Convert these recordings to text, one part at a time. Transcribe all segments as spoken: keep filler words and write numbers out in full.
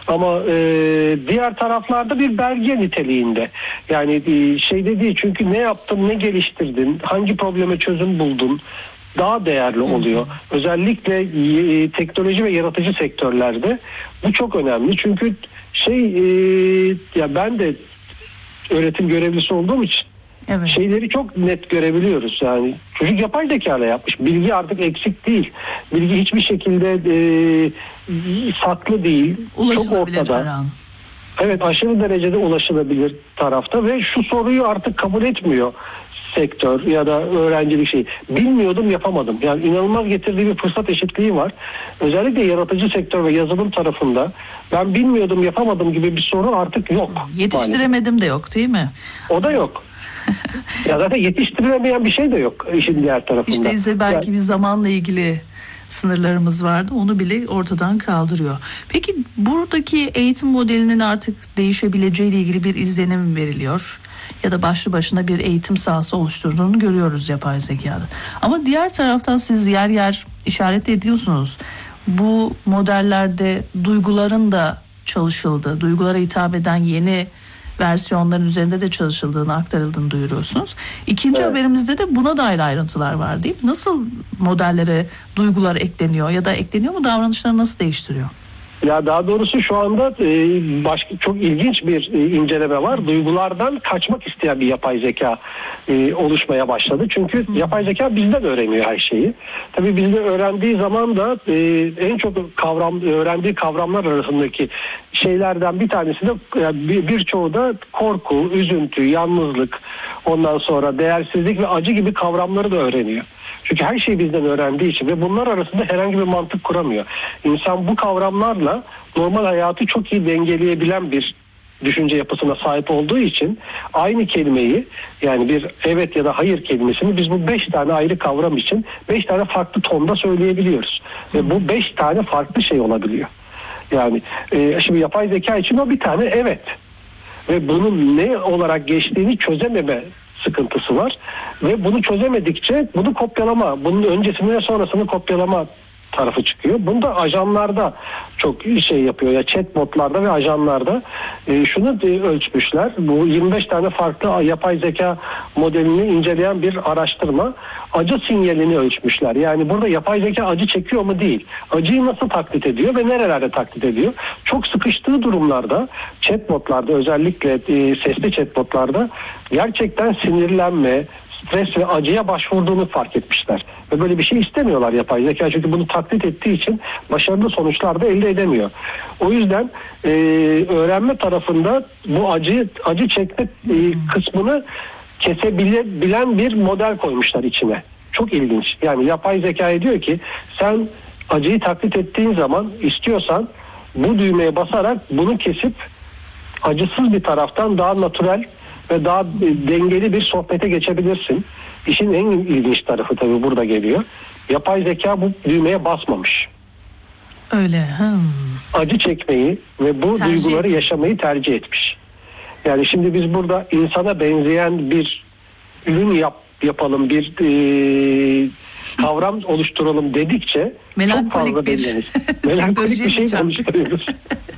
Ama e, diğer taraflarda bir belge niteliğinde. Yani e, şey de değil, çünkü ne yaptın, ne geliştirdin, hangi probleme çözüm buldun daha değerli oluyor. Hı. Özellikle e, teknoloji ve yaratıcı sektörlerde bu çok önemli. Çünkü şey e, ya ben de öğretim görevlisi olduğum için evet. şeyleri çok net görebiliyoruz. Yani çocuk yapay zeka ile yapmış. Bilgi artık eksik değil. Bilgi hiçbir şekilde e, saklı değil. Çok ortada. Evet, aşırı derecede ulaşılabilir tarafta ve şu soruyu artık kabul etmiyor sektör ya da öğrencilik şey. Bilmiyordum, yapamadım. Yani inanılmaz getirdiği bir fırsat eşitliği var. Özellikle yaratıcı sektör ve yazılım tarafında ben bilmiyordum, yapamadım gibi bir soru artık yok. Yetiştiremedim maalesef. De yok değil mi? O da yok. Ya zaten yetiştirilemeyen bir şey de yok işin diğer tarafında. İşte ise belki yani, bir zamanla ilgili sınırlarımız vardı. Onu bile ortadan kaldırıyor. Peki buradaki eğitim modelinin artık değişebileceği ile ilgili bir izlenim veriliyor. Ya da başlı başına bir eğitim sahası oluşturduğunu görüyoruz yapay zekada. Ama diğer taraftan siz yer yer işaret ediyorsunuz. Bu modellerde duyguların da çalışıldığı, duygulara hitap eden yeni versiyonların üzerinde de çalışıldığını, aktarıldığını duyuruyorsunuz. İkinci evet. haberimizde de buna dair ayrıntılar var değil mi? Nasıl modellere duygular ekleniyor ya da ekleniyor mu, davranışları nasıl değiştiriyor? Ya daha doğrusu şu anda e, başka çok ilginç bir e, inceleme var. Duygulardan kaçmak isteyen bir yapay zeka e, oluşmaya başladı. Çünkü Hı. yapay zeka bizden öğreniyor her şeyi. Tabii bizde öğrendiği zaman da e, en çok kavram öğrendiği kavramlar arasındaki şeylerden bir tanesi de yani bir, birçoğu da korku, üzüntü, yalnızlık, ondan sonra değersizlik ve acı gibi kavramları da öğreniyor. Çünkü her şeyi bizden öğrendiği için ve bunlar arasında herhangi bir mantık kuramıyor. İnsan bu kavramlarla normal hayatı çok iyi dengeleyebilen bir düşünce yapısına sahip olduğu için aynı kelimeyi, yani bir evet ya da hayır kelimesini biz bu beş tane ayrı kavram için beş tane farklı tonda söyleyebiliyoruz. Ve bu beş tane farklı şey olabiliyor. Yani e, şimdi yapay zeka için o bir tane evet. Ve bunun ne olarak geçtiğini çözememe sıkıntısı var ve bunu çözemedikçe bunu kopyalama, bunun öncesini ve sonrasını kopyalama tarafı çıkıyor. Bunu da ajanlarda çok şey yapıyor ya, chatbotlarda ve ajanlarda e, şunu e, ölçmüşler. Bu yirmi beş tane farklı yapay zeka modelini inceleyen bir araştırma. Acı sinyalini ölçmüşler. Yani burada yapay zeka acı çekiyor mu değil. Acıyı nasıl taklit ediyor ve nerelerde taklit ediyor? Çok sıkıştığı durumlarda chatbotlarda, özellikle e, sesli chatbotlarda gerçekten sinirlenme, stres ve acıya başvurduğunu fark etmişler. Ve böyle bir şey istemiyorlar yapay zeka, çünkü bunu taklit ettiği için başarılı sonuçlar da elde edemiyor. O yüzden e, öğrenme tarafında bu acı acı çekme e, kısmını kesebilen bir model koymuşlar içine. Çok ilginç. Yani yapay zekaya diyor ki sen acıyı taklit ettiğin zaman istiyorsan bu düğmeye basarak bunu kesip acısız bir taraftan daha natürel ve daha dengeli bir sohbete geçebilirsin. İşin en ilginç tarafı tabii burada geliyor. Yapay zeka bu düğmeye basmamış. Öyle. Hmm. Acı çekmeyi ve bu tercih duyguları etmiş. Yaşamayı tercih etmiş. Yani şimdi biz burada insana benzeyen bir ürün yap, yapalım, bir e, kavram oluşturalım dedikçe melankolik çok fazla bir melankolik bir şey oluşturuyoruz.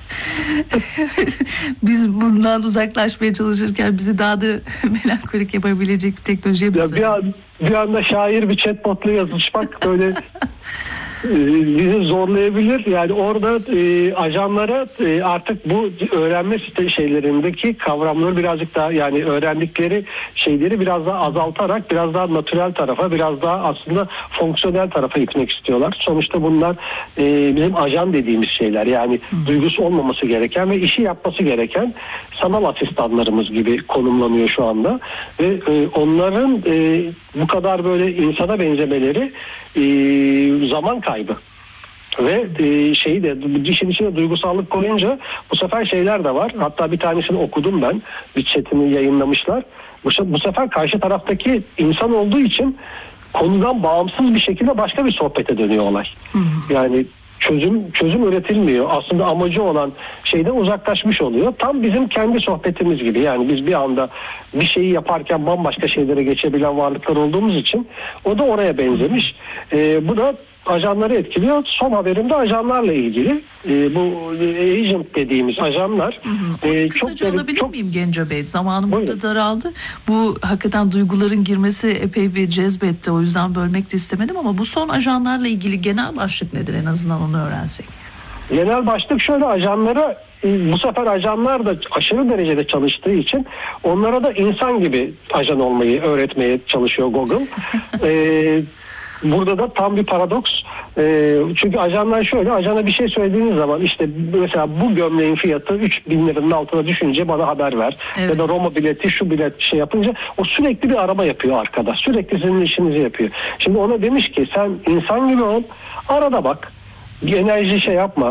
Biz bundan uzaklaşmaya çalışırken bizi daha da melankolik yapabilecek bir teknolojiye ya bir, an, bir anda şair bir chatbotla yazışmak böyle bizi zorlayabilir. Yani orada e, ajanlara e, artık bu öğrenme şeylerindeki kavramları birazcık daha, yani öğrendikleri şeyleri biraz daha azaltarak biraz daha natürel tarafa, biraz daha aslında fonksiyonel tarafa gitmek istiyorlar. Sonuçta bunlar e, bizim ajan dediğimiz şeyler. Yani hmm. duygusu olmaması gereken ve işi yapması gereken sanal asistanlarımız gibi konumlanıyor şu anda. Ve e, onların e, bu kadar böyle insana benzemeleri e, zaman kaybı. Ve e, şeyi de işin içine duygusallık koyunca bu sefer şeyler de var. Hatta bir tanesini okudum ben. Bir chatini yayınlamışlar. Bu, bu sefer karşı taraftaki insan olduğu için konudan bağımsız bir şekilde başka bir sohbete dönüyor olay. Hı hı. Yani çözüm çözüm üretilmiyor. Aslında amacı olan şeyden uzaklaşmış oluyor. Tam bizim kendi sohbetimiz gibi. Yani biz bir anda bir şeyi yaparken bambaşka şeylere geçebilen varlıklar olduğumuz için o da oraya benzemiş. Ee, bu da ajanları etkiliyor. Son haberimde ajanlarla ilgili. E, bu e, agent dediğimiz ajanlar. Hı hı. E, Kısaca çok alabilir çok, miyim Genco Bey? Zamanım Buyurun. burada daraldı. Bu hakikaten duyguların girmesi epey bir cezbetti. O yüzden bölmek de istemedim ama bu son ajanlarla ilgili genel başlık nedir, en azından onu öğrensek? Genel başlık şöyle: ajanlara, bu sefer ajanlar da aşırı derecede çalıştığı için onlara da insan gibi ajan olmayı öğretmeye çalışıyor Google. ee, burada da tam bir paradoks. Ee, çünkü ajanlar şöyle, ajana bir şey söylediğiniz zaman işte mesela bu gömleğin fiyatı üç bin liranın altına düşünce bana haber ver. Evet. Ya da Roma bileti, şu bilet şey yapınca o sürekli bir arama yapıyor arkada. Sürekli sizin işinizi yapıyor. Şimdi ona demiş ki sen insan gibi ol, arada bak. Enerji şey yapma,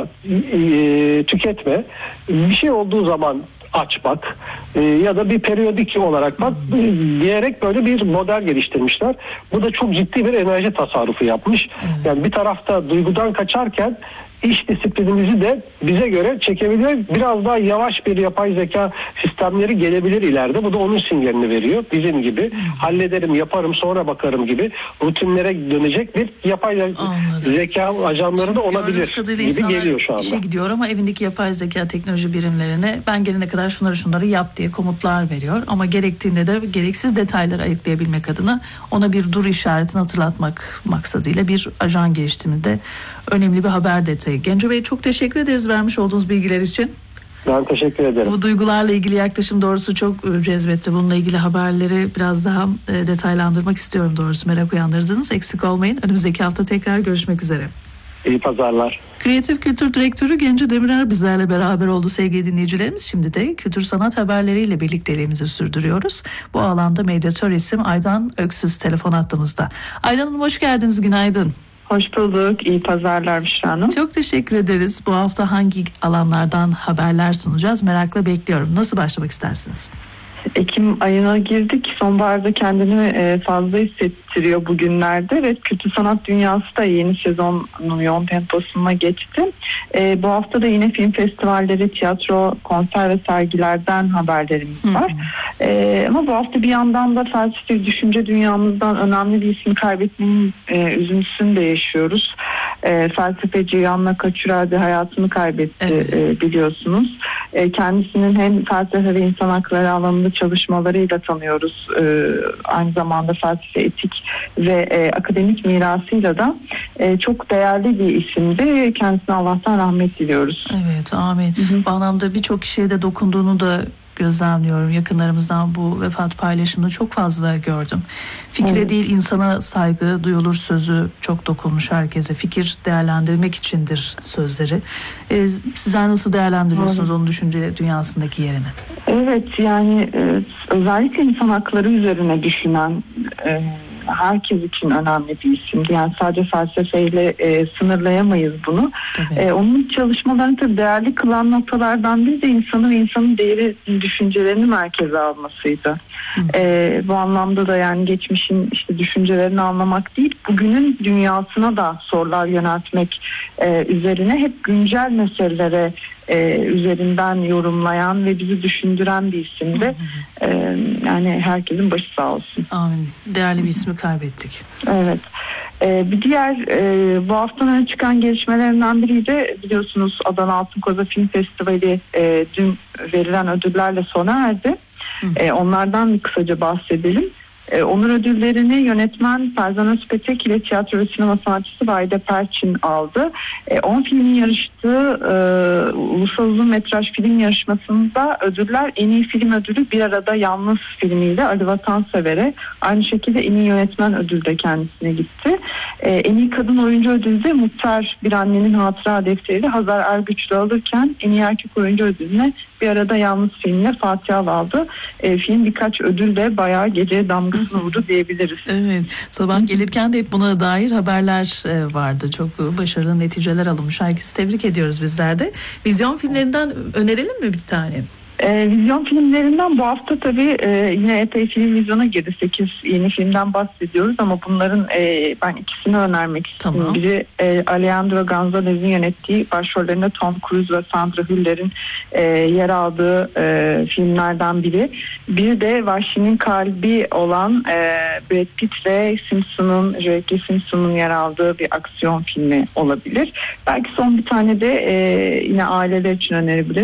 e, tüketme. Bir şey olduğu zaman aç bak e, ya da bir periyodik olarak bak diyerek böyle bir model geliştirmişler. Bu da çok ciddi bir enerji tasarrufu yapmış. Yani bir tarafta duygudan kaçarken iş disiplinimizi de bize göre çekebilir. Biraz daha yavaş bir yapay zeka sistemleri gelebilir ileride. Bu da onun sinyalini veriyor. Bizim gibi hallederim, yaparım, sonra bakarım gibi rutinlere dönecek bir yapay Anladım. zeka ajanları da olabilir gibi geliyor şu anda. İşe gidiyor ama evindeki yapay zeka teknoloji birimlerine ben gelene kadar şunları şunları yap diye komutlar veriyor. Ama gerektiğinde de gereksiz detayları ayıklayabilmek adına ona bir dur işaretini hatırlatmak maksadıyla bir ajan geliştirmede önemli bir haber detayı. Genco Bey, çok teşekkür ederiz vermiş olduğunuz bilgiler için. Ben teşekkür ederim. Bu duygularla ilgili yaklaşım doğrusu çok cezbetti. Bununla ilgili haberleri biraz daha e, detaylandırmak istiyorum doğrusu. Merak uyandırdınız. Eksik olmayın. Önümüzdeki hafta tekrar görüşmek üzere. İyi pazarlar. Kreatif Kültür Direktörü Genco Demirer bizlerle beraber oldu sevgili dinleyicilerimiz. Şimdi de kültür sanat haberleriyle birlikteliğimizi sürdürüyoruz. Bu alanda medyatör isim Aydan Öksüz telefon hattımızda. Aydan Hanım, hoş geldiniz. Günaydın. Hoş bulduk. İyi pazarlar Büşra Hanım. Çok teşekkür ederiz. Bu hafta hangi alanlardan haberler sunacağız? Merakla bekliyorum. Nasıl başlamak istersiniz? Ekim ayına girdik. Sonbaharda kendini fazla hissettiriyor bugünlerde ve kültür sanat dünyası da yeni sezonun yoğun temposuna geçti. E, bu hafta da yine film festivalleri, tiyatro, konser ve sergilerden haberlerimiz var. E, ama bu hafta bir yandan da felsefi düşünce dünyamızdan önemli bir isim kaybetmenin e, üzüntüsünü de yaşıyoruz. E, felsefeci Yanna Kaçuradi hayatını kaybetti, evet. e, biliyorsunuz. E, kendisinin hem felsefe ve insan hakları alanında çalışmalarıyla tanıyoruz. E, aynı zamanda felsefe, etik ve e, akademik mirasıyla da e, çok değerli bir isimdi. Kendisine Allah'tan rahmet diliyoruz. Evet, amin. Hı hı. Bu anlamda birçok kişiye de dokunduğunu da gözlemliyorum. Yakınlarımızdan bu vefat paylaşımını çok fazla gördüm. Fikre evet. değil insana saygı duyulur sözü çok dokunmuş herkese. Fikir değerlendirmek içindir sözleri. Ee, sizler nasıl değerlendiriyorsunuz evet. onun düşünce dünyasındaki yerini? Evet, yani e, özellikle insan hakları üzerine düşünen e, herkes için önemli bir isim. Yani sadece felsefeyle e, sınırlayamayız bunu. E, onun çalışmalarını tabii değerli kılan noktalardan biri de insanı ve insanın değeri düşüncelerini merkeze almasıydı. E, bu anlamda da yani geçmişin işte düşüncelerini anlamak değil, bugünün dünyasına da sorular yöneltmek e, üzerine hep güncel meselelere e, üzerinden yorumlayan ve bizi düşündüren bir isimdi. E, yani herkesin başı sağ olsun. Amin. Değerli bir ismi kaybettik. Evet. Ee, bir diğer e, bu haftanın öne çıkan gelişmelerinden biri de biliyorsunuz Adana Altın Koza Film Festivali e, dün verilen ödüllerle sona erdi. E, onlardan bir kısaca bahsedelim. E, onur ödüllerini yönetmen Ferzan Özpetek ile tiyatro ve sinema sanatçısı Vahide Perçin aldı. on filmin yarıştığı e, Ulusal Uzun Metraj Film Yarışması'nda ödüller en iyi film ödülü Bir Arada Yalnız filmiyle Ali Vatansever'e, aynı şekilde en iyi yönetmen ödülü de kendisine gitti. E, en iyi kadın oyuncu ödülü de Muhtar Bir Annenin Hatıra Defteri Hazar Ergüçlü alırken en iyi erkek oyuncu ödülüne Bir Arada Yalnız filmle Fatih Al aldı. E, film birkaç ödül de bayağı geceye damgasını vurdu diyebiliriz. Evet, sabah gelirken de hep buna dair haberler e, vardı. Çok başarılı neticeler alınmış. Herkesi tebrik ediyoruz bizler de. Vizyon filmlerinden önerelim mi bir tane? E, vizyon filmlerinden bu hafta tabii e, yine epey film vizyona girdi. sekiz yeni filmden bahsediyoruz ama bunların e, ben ikisini önermek istiyorum. Tamam. Biri e, Alejandro Gonzalez'in yönettiği, başrollerinde Tom Cruise ve Sandra Hüller'in e, yer aldığı e, filmlerden biri. Bir de Vahşi'nin kalbi olan e, Brad Pitt ve Simpson'un, J K. Simpson'un yer aldığı bir aksiyon filmi olabilir. Belki son bir tane de e, yine aileler için önerebiliriz.